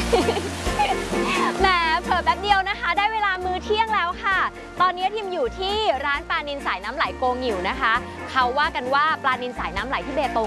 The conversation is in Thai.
แหมเผลอแป๊บเดียวนะคะได้เวลามื้อเที่ยงแล้วค่ะตอนนี้ทีมอยู่ที่ร้านปลานิลสายน้ำไหลโกงิ๋วนะคะเขาว่ากันว่าปลานิลสายน้ำไหลที่เบตง